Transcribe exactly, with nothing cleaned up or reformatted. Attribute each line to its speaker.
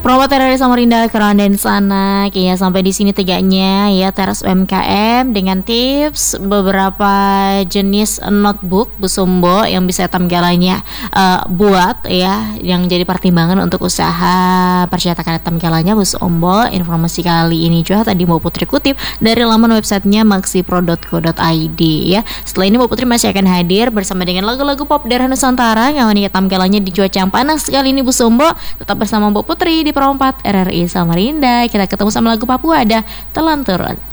Speaker 1: Promo R R I Samarinda Keranden sana. Kayaknya sampai di sini tegaknya ya teras U M K M dengan tips beberapa jenis notebook Bu Sumbo yang bisa tampilannya uh, buat ya, yang jadi pertimbangan untuk usaha percetakan tampilannya Bu Sumbo. Informasi kali ini juga tadi Mbak Putri kutip dari laman websitenya maxipro dot co dot i d ya. Setelah ini Mbak Putri masih akan hadir bersama dengan lagu-lagu pop daerah Nusantara yang wanita tampilannya di cuaca yang panas sekali ini Bu Sumbo. Tetap bersama Mbak Putri di Perompat R R I Samarinda. Kita ketemu sama lagu Papua ada Telan Turun.